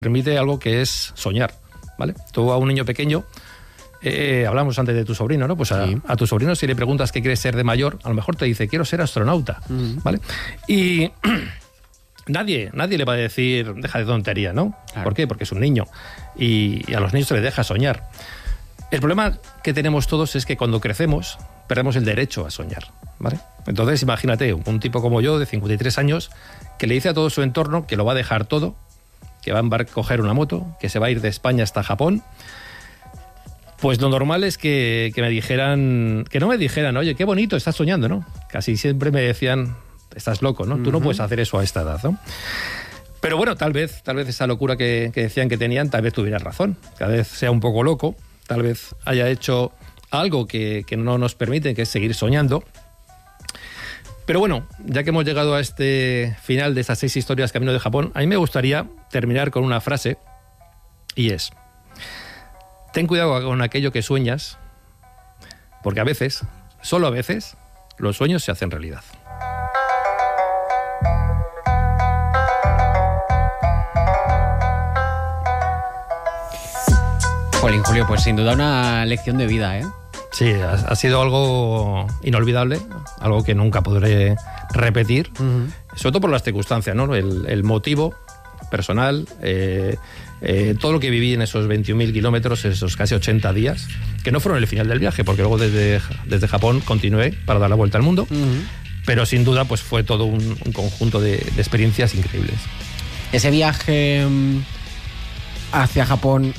permite algo que es soñar, ¿vale? Tú a un niño pequeño, hablamos antes de tu sobrino, ¿no? Pues a tu sobrino, si le preguntas qué quiere ser de mayor, a lo mejor te dice, quiero ser astronauta, ¿vale? Y nadie le va a decir, deja de tontería, ¿no? Claro. ¿Por qué? Porque es un niño y a los niños se les deja soñar. El problema que tenemos todos es que cuando crecemos perdemos el derecho a soñar, ¿vale? Entonces imagínate, un tipo como yo, de 53 años, que le dice a todo su entorno que lo va a dejar todo, que va a coger una moto, que se va a ir de España hasta Japón. Pues lo normal es que me dijeran, que no me dijeran, oye, qué bonito, estás soñando, ¿no? Casi siempre me decían, estás loco, ¿no? Tú no puedes hacer eso a esta edad, ¿no? Pero bueno, tal vez esa locura que decían que tenían, tal vez tuviera razón. Cada vez sea un poco loco, tal vez haya hecho algo que no nos permite, que es seguir soñando. Pero bueno, ya que hemos llegado a este final de estas 6 historias Camino de Japón, a mí me gustaría terminar con una frase, y es: ten cuidado con aquello que sueñas, porque a veces, solo a veces, los sueños se hacen realidad. Jolín, Julio, pues sin duda una lección de vida, ¿eh? Sí, ha sido algo inolvidable, algo que nunca podré repetir, sobre todo por las circunstancias, ¿no? El motivo personal, todo lo que viví en esos 21.000 kilómetros, esos casi 80 días, que no fueron el final del viaje, porque luego desde Japón continué para dar la vuelta al mundo, pero sin duda pues fue todo un conjunto de experiencias increíbles. Ese viaje hacia Japón,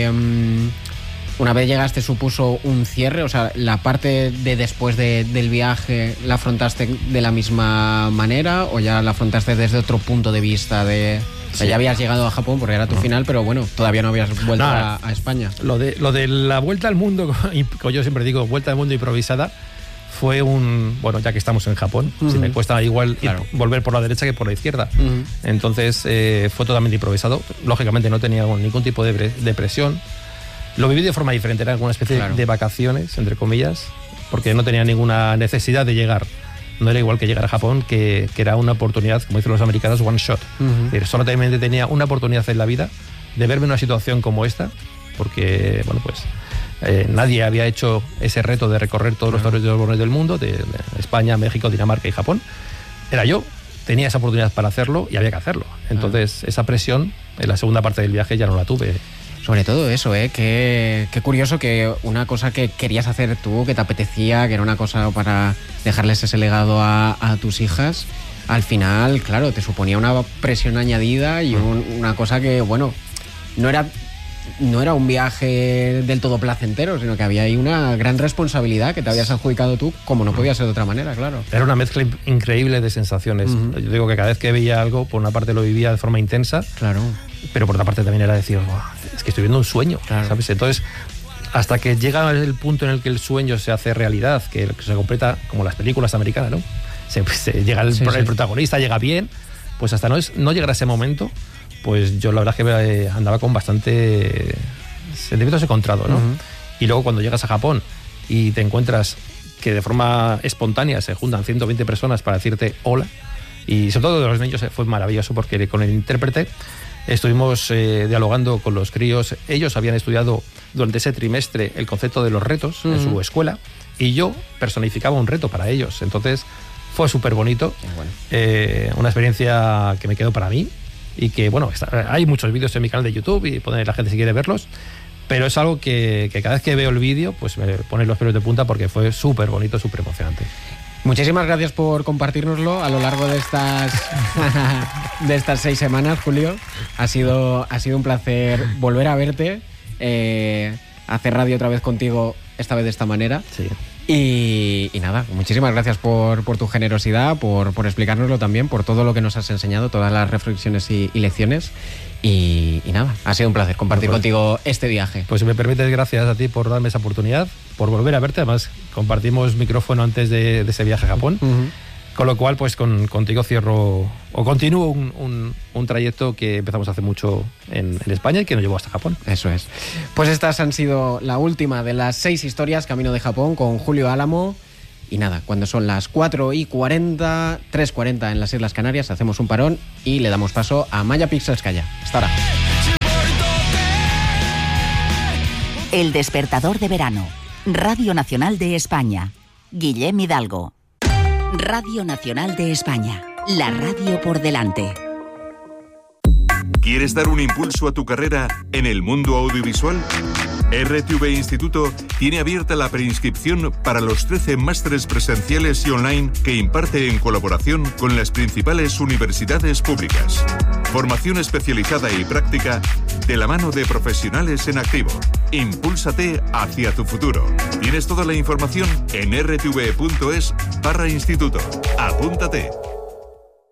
una vez llegaste, supuso un cierre, o sea, la parte de después del viaje, ¿la afrontaste de la misma manera o ya la afrontaste desde otro punto de vista de... O sea, ya habías llegado a Japón porque era tu final, pero bueno, todavía no habías vuelto a España. Lo de la vuelta al mundo, como yo siempre digo, vuelta al mundo improvisada, fue bueno, ya que estamos en Japón, si me cuesta igual volver por la derecha que por la izquierda. Entonces fue totalmente improvisado. Lógicamente no tenía ningún tipo de presión. Lo viví de forma diferente, era una especie de vacaciones, entre comillas, porque no tenía ninguna necesidad de llegar. No era igual que llegar a Japón, que era una oportunidad, como dicen los americanos, one shot. Es decir, solamente tenía una oportunidad en la vida de verme en una situación como esta, porque, bueno, pues nadie había hecho ese reto de recorrer todos los territorios del mundo, de España, México, Dinamarca y Japón. Era yo, tenía esa oportunidad para hacerlo y había que hacerlo. Entonces, esa presión en la segunda parte del viaje ya no la tuve. Sobre todo eso, qué curioso que una cosa que querías hacer tú, que te apetecía, que era una cosa para dejarles ese legado a tus hijas, al final, claro, te suponía una presión añadida y una cosa que, bueno, no era un viaje del todo placentero, sino que había ahí una gran responsabilidad que te habías adjudicado tú, como no podía ser de otra manera, claro. Era una mezcla increíble de sensaciones. Yo digo que cada vez que veía algo, por una parte lo vivía de forma intensa, pero por otra parte también era decir, es que estoy viendo un sueño, ¿sabes? Entonces, hasta que llega el punto en el que el sueño se hace realidad, que se completa como las películas americanas, ¿no? Llega el protagonista, llega bien, pues hasta no llegar a ese momento, pues yo la verdad es que andaba con bastante sentimientos encontrados, ¿no? Y luego cuando llegas a Japón y te encuentras que de forma espontánea se juntan 120 personas para decirte hola, y sobre todo de los niños fue maravilloso porque con el intérprete estuvimos dialogando con los críos. Ellos habían estudiado durante ese trimestre el concepto de los retos en su escuela y yo personificaba un reto para ellos. Entonces fue súper bonito, una experiencia que me quedó para mí y que, bueno, hay muchos vídeos en mi canal de YouTube y la gente si quiere verlos, pero es algo que cada vez que veo el vídeo pues me pone los pelos de punta porque fue súper bonito, súper emocionante. Muchísimas gracias por compartirnoslo a lo largo de estas 6 semanas, Julio. Ha sido un placer volver a verte, hacer radio otra vez contigo, esta vez de esta manera. Sí. Y nada, muchísimas gracias por tu generosidad, por explicárnoslo también, por todo lo que nos has enseñado, todas las reflexiones y lecciones. Y nada, ha sido un placer compartir contigo este viaje. Pues si me permites, gracias a ti por darme esa oportunidad, por volver a verte. Además, compartimos micrófono antes de ese viaje a Japón. Con lo cual, pues contigo cierro o continúo un trayecto que empezamos hace mucho en España y que nos llevó hasta Japón. Eso es. Pues estas han sido la última de las 6 historias Camino de Japón con Julio Álamo. Y nada, cuando son las 4:40, 3:40 en las Islas Canarias, hacemos un parón y le damos paso a Maya Pixelskaya. Hasta ahora. El despertador de verano. Radio Nacional de España. Guillem Hidalgo. Radio Nacional de España. La radio por delante. ¿Quieres dar un impulso a tu carrera en el mundo audiovisual? RTV Instituto tiene abierta la preinscripción para los 13 másteres presenciales y online que imparte en colaboración con las principales universidades públicas. Formación especializada y práctica de la mano de profesionales en activo. Impúlsate hacia tu futuro. Tienes toda la información en rtv.es/instituto. Apúntate.